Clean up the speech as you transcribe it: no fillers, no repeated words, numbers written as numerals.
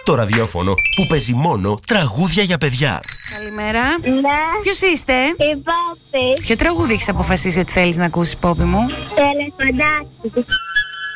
το ραδιόφωνο που παίζει μόνο τραγούδια για παιδιά. Καλημέρα. Ναι. Ποιος είστε? Η Πόπη. Ποιο τραγούδι έχεις αποφασίσει ότι θέλεις να ακούσεις, Πόπη μου? Το ελεφαντάκι.